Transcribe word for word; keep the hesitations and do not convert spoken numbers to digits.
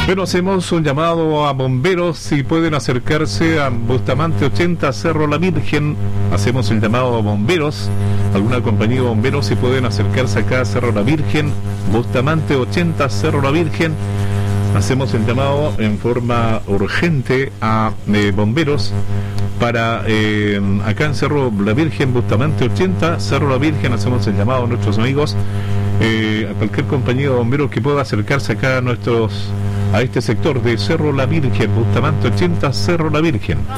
Bueno, hacemos un llamado a bomberos si pueden acercarse a Bustamante ochenta, Cerro La Virgen. Hacemos el llamado a bomberos, alguna compañía de bomberos si pueden acercarse acá a Cerro La Virgen, Bustamante ochenta, Cerro La Virgen. Hacemos el llamado en forma urgente a eh, bomberos para eh, acá en Cerro La Virgen, Bustamante ochenta, Cerro La Virgen. Hacemos el llamado a nuestros amigos, eh, a cualquier compañía de bomberos que pueda acercarse acá a nuestros a este sector de Cerro La Virgen, Bustamante ochenta, Cerro La Virgen.